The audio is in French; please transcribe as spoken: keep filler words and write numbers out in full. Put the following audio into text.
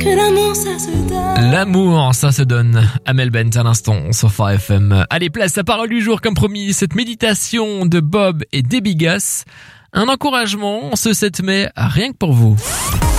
que l'amour ça se donne. L'amour, ça se donne. Amel Bent à l'instant sur Phare F M. Allez, place à parole du jour comme promis, cette méditation de Bob et Debbie Gass. Un encouragement ce sept mai, rien que pour vous.